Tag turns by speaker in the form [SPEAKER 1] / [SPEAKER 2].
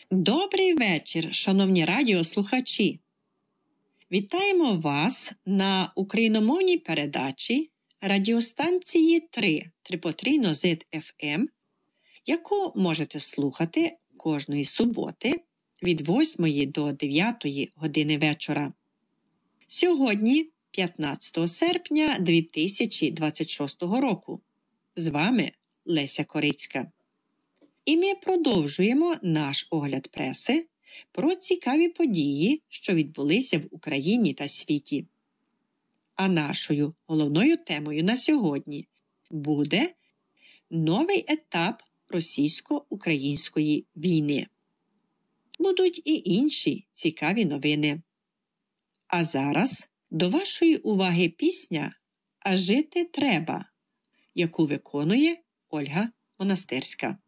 [SPEAKER 1] Добрий вечір, шановні радіослухачі! Вітаємо вас на україномовній передачі радіостанції 3 Нозит FM, яку можете слухати кожної суботи від 8 до 9 години вечора. Сьогодні, 15 серпня 2026 року. З вами Леся Корицька. І ми продовжуємо наш огляд преси про цікаві події, що відбулися в Україні та світі. А нашою головною темою на сьогодні буде новий етап російсько-української війни. Будуть і інші цікаві новини. А зараз до вашої уваги пісня «А жити треба», яку виконує Ольга Монастирська.